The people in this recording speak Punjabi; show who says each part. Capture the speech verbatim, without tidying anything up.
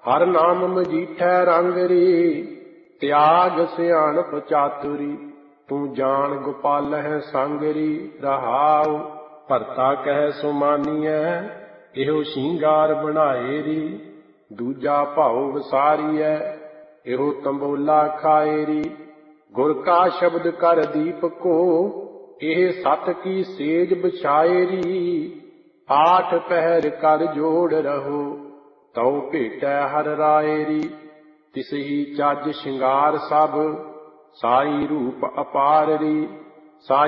Speaker 1: ਹਰ ਨਾਮ ਮਜੀਠੈ ਰੰਗ ਰੀ, ਤਿਆਗ ਸਿਆਣਪ ਚਾਤੁਰੀ। ਤੂੰ ਜਾਣ ਗੋਪਾਲਹਿ ਸੰਗ ਰੀ, ਰਹਾਉ ਭਰਤਾ ਕਹਿ ਸੋ ਮਾਨੀਐ। ਇਹੋ ਸ਼ਿੰਗਾਰ ਬਣਾਏ ਰੀ, ਦੂਜਾ ਭਾਉ ਵਸਾਰੀਐ। ਇਹੋ ਤੰਬੋਲਾ ਖਾਏ ਰੀ, ਗੁਰ ਕਾ ਸ਼ਬਦ ਕਰ ਦੀਪਕੋ। ਇਹ ਸਤ ਕੀ ਸੇਜ ਬਿਛਾਏ ਰੀ, ਆਠ ਪਹਿਰ ਕਰ ਜੋੜ ਰਹੋ। ਤਉ ਭੇਟੈ ਹਰ ਰਾਏ ਰੀ, ਤਿਸਹੀ ਚੱਜ ਸ਼ਿੰਗਾਰ ਸਭ। ਸਾਈ ਰੂਪ ਅਪਾਰ ਰੀ, ਸਾਈ